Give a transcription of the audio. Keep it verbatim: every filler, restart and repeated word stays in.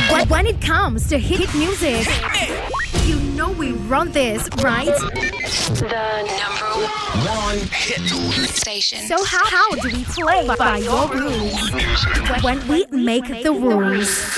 When, when it comes to hit music, you know we run this, right? The number one hit station. So how, how do we play by your rules? When we make the rules.